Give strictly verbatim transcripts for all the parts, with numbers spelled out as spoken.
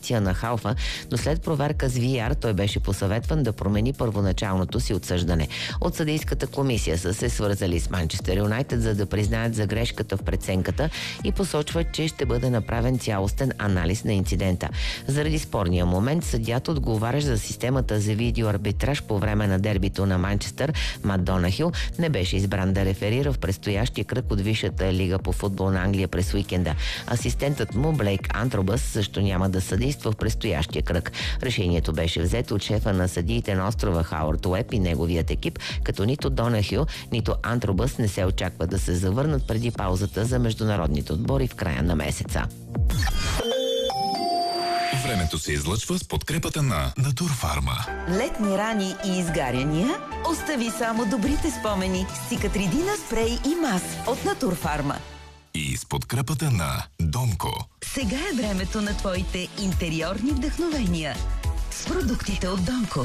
позиция на халфа, но след проверка с ви ар той беше посъветван да промени първоначалното си отсъждане. От съдийската комисия са се свързали с Манчестър Юнайтед, за да признаят за грешката в преценката и посочват, че ще бъде направен цялостен анализ на инцидента. Заради спорния момент съдията, отговарящ за системата за видеоарбитраж по време на дербито на Манчестър, Мат Донахил, не беше избран да реферира в предстоящия кръг от Висшата лига по футбол на Англия през уикенда. Асистентът му Блейк Антробъс също няма да съдейства в предстоящия кръг. Решението беше взето от шефа на съдиите на острова Хауърд Уеб и неговият екип, като нито Донахил, нито Антробъс не се очаква да се завърнат преди паузата за международните отбори в края на месеца. Времето се излъчва с подкрепата на Натурфарма. Летни рани и изгаряния? Остави само добрите спомени с Цикатридина спрей и мас от Натурфарма. И с подкрепата на Донко. Сега е времето на твоите интериорни вдъхновения с продуктите от Донко.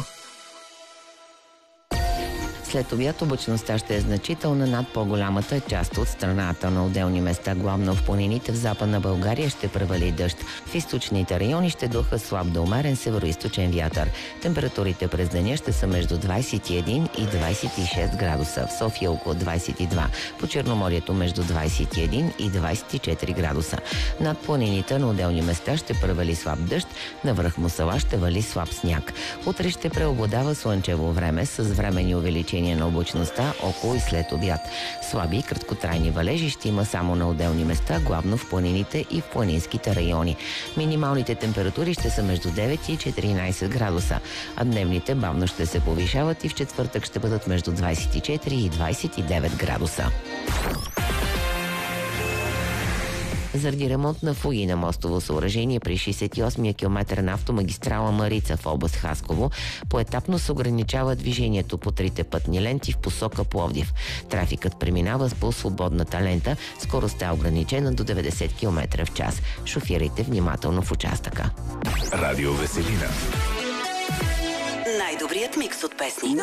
След обяд облачността ще е значителна над по-голямата част от страната. На отделни места, главно в планините в Западна България, ще превали дъжд. В източните райони ще духа слаб до умерен североизточен вятър. Температурите през деня ще са между двадесет и един и двадесет и шест градуса. В София около двадесет и два. По Черноморието между двадесет и един и двадесет и четири градуса. Над планините на отделни места ще превали слаб дъжд. На връх Мусала ще вали слаб сняг. Утре ще преобладава слънчево време с временни увеличения на облачността около и след обяд. Слаби и краткотрайни валежи ще има само на отделни места, главно в планините и в планинските райони. Минималните температури ще са между девет и четиринадесет градуса, а дневните бавно ще се повишават и в четвъртък ще бъдат между двадесет и четири и двадесет и девет градуса. Заради ремонт на фуги на мостово съоръжение при шейсет и осмия километър на автомагистрала Марица в област Хасково, поетапно се ограничава движението по трите пътни ленти в посока Пловдив. Трафикът преминава по свободната лента, скоростта е ограничена до деветдесет километра в час. Шофирайте внимателно в участъка. Радио Веселина. Най-добрият микс от песни.